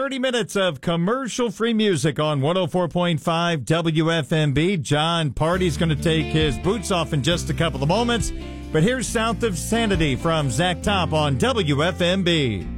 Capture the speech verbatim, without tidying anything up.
thirty minutes of commercial-free music on one oh four point five W F M B. John Party's going to take his boots off in just a couple of moments. But here's South of Sanity from Zach Top on W F M B.